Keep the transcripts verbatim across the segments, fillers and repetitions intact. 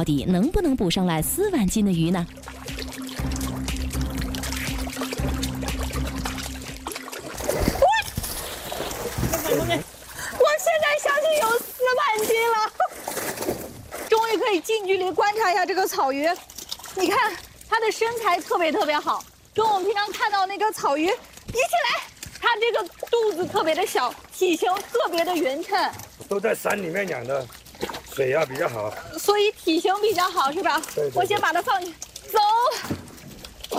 到底能不能捕上来四万斤的鱼呢？ 我现在相信有四万斤了，终于可以近距离观察一下这个草鱼。你看它的身材特别特别好，跟我们平常看到那个草鱼比起来，它这个肚子特别的小，体型特别的匀称。 都在山里面养的，水啊比较好， 所以体型比较好，是吧？ 对对对， 我先把它放进去，走。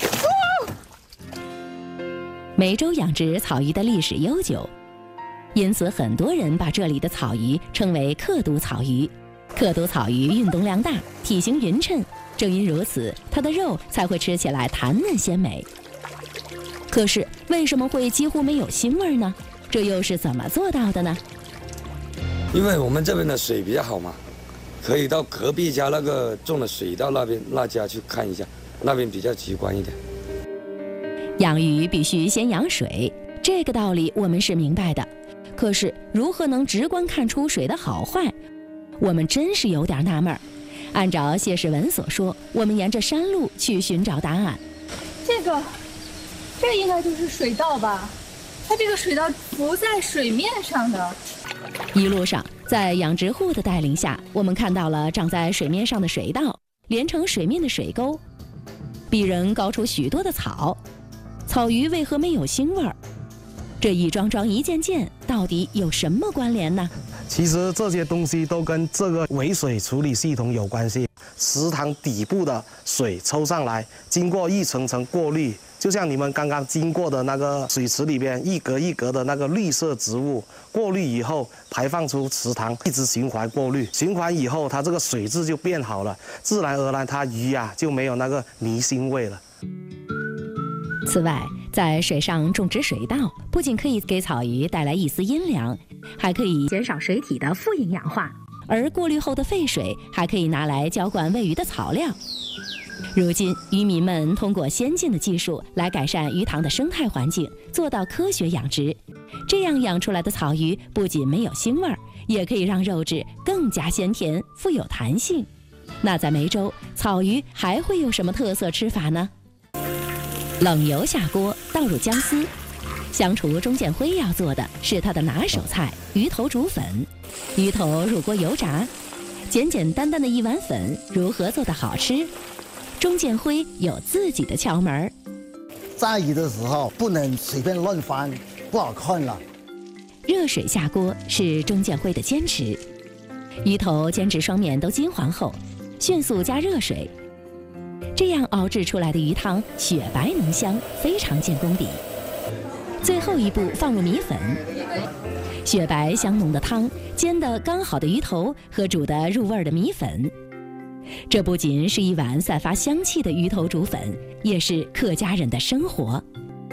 梅州养殖草鱼的历史悠久，因此很多人把这里的草鱼称为克都草鱼。克都草鱼运动量大，体型匀称，正因如此，它的肉才会吃起来弹嫩鲜美。可是为什么会几乎没有腥味呢？这又是怎么做到的呢？ 因为我们这边的水比较好嘛，可以到隔壁家那个种的水稻那边那家去看一下，那边比较直观一点。 养鱼必须先养水，这个道理我们是明白的。可是如何能直观看出水的好坏，我们真是有点纳闷。按照谢世文所说，我们沿着山路去寻找答案。 这个，这应该就是水稻吧？它这个水稻浮在水面上的。 一路上，在养殖户的带领下，我们看到了长在水面上的水稻，连成水面的水沟，比人高出许多的草。草鱼为何没有腥味儿？这一桩桩一件件到底有什么关联呢？ 其实这些东西都跟这个尾水处理系统有关系。池塘底部的水抽上来，经过一层层过滤，就像你们刚刚经过的那个水池里边一格一格的那个绿色植物，过滤以后排放出池塘，一直循环过滤，循环以后它这个水质就变好了，自然而然它鱼啊就没有那个泥腥味了。 此外，在水上种植水稻，不仅可以给草鱼带来一丝阴凉，还可以减少水体的富营养化，而过滤后的废水还可以拿来浇灌喂鱼的草料。如今，渔民们通过先进的技术来改善鱼塘的生态环境，做到科学养殖。这样养出来的草鱼不仅没有腥味儿，也可以让肉质更加鲜甜，富有弹性。那在梅州，草鱼还会有什么特色吃法呢？冷油下锅，倒入姜丝。香厨钟建辉要做的是他的拿手菜——鱼头煮粉。鱼头入锅油炸，简简单单的一碗粉，如何做得好吃？钟建辉有自己的窍门。 炸鱼的时候不能随便乱翻，不好看了。 热水下锅是钟建辉的坚持。鱼头煎至双面都金黄后，迅速加热水。这样熬制出来的鱼汤雪白浓香，非常见功底。最后一步放入米粉，雪白香浓的汤，煎得刚好的鱼头和煮得入味的米粉，这不仅是一碗散发香气的鱼头煮粉，也是客家人的生活。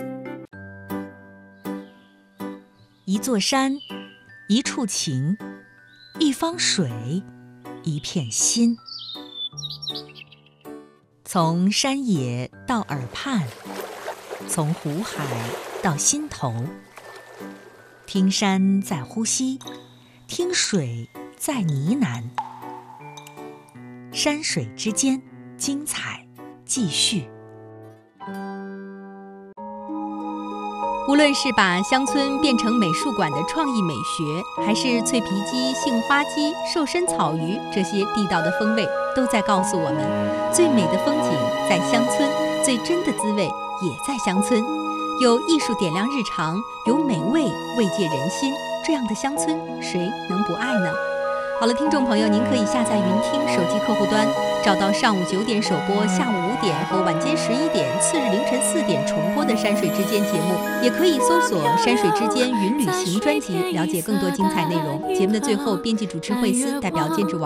一座山，一处情，一方水，一片心。从山野到耳畔，从湖海到心头，听山在呼吸，听水在呢喃，山水之间，精彩继续。 无论是把乡村变成美术馆的创意美学，还是脆皮鸡、杏花鸡、瘦身草鱼这些地道的风味，都在告诉我们，最美的风景在乡村，最真的滋味也在乡村。有艺术点亮日常，有美味慰藉人心，这样的乡村谁能不爱呢？好了，听众朋友，您可以下载云听手机客户端，找到上午九点首播、下午五点和晚间十一点、次日凌晨四点重播的《山水之间》节目，也可以搜索《山水之间云旅行》专辑，了解更多精彩内容。节目的最后，编辑主持惠思代表监制王